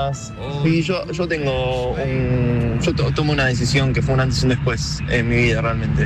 buenas. Sí, yo tengo tomo una decisión que fue un antes y un después en mi vida realmente.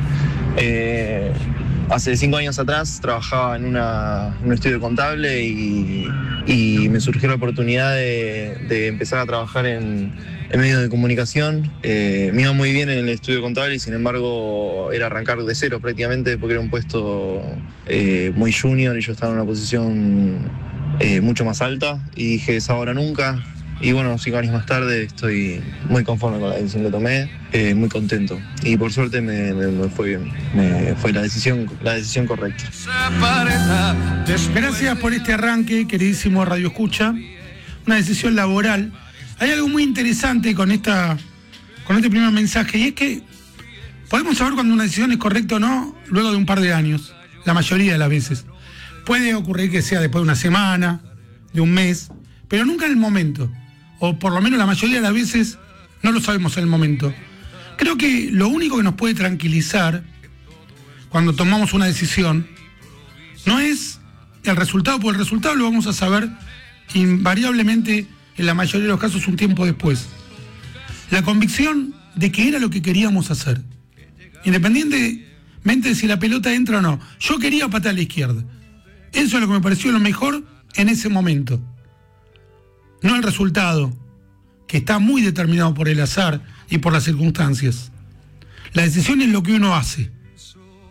Hace 5 años atrás trabajaba en un estudio contable y me surgió la oportunidad de empezar a trabajar en medios de comunicación. Me iba muy bien en el estudio contable y sin embargo era arrancar de cero prácticamente porque era un puesto muy junior y yo estaba en una posición mucho más alta y dije es ahora o nunca. Y bueno, 5 años más tarde estoy muy conforme con la decisión que tomé, muy contento. Y por suerte me fue bien, fue la decisión correcta. Gracias por este arranque, queridísimo Radio Escucha. Una decisión laboral. Hay algo muy interesante con este primer mensaje, y es que podemos saber cuando una decisión es correcta o no luego de un par de años, la mayoría de las veces. Puede ocurrir que sea después de una semana, de un mes, pero nunca en el momento. O por lo menos la mayoría de las veces no lo sabemos en el momento. Creo que lo único que nos puede tranquilizar cuando tomamos una decisión no es el resultado, porque el resultado lo vamos a saber invariablemente, en la mayoría de los casos, un tiempo después. La convicción de que era lo que queríamos hacer, independientemente de si la pelota entra o no. Yo quería patear a la izquierda. Eso es lo que me pareció lo mejor en ese momento. No el resultado, que está muy determinado por el azar y por las circunstancias. La decisión es lo que uno hace.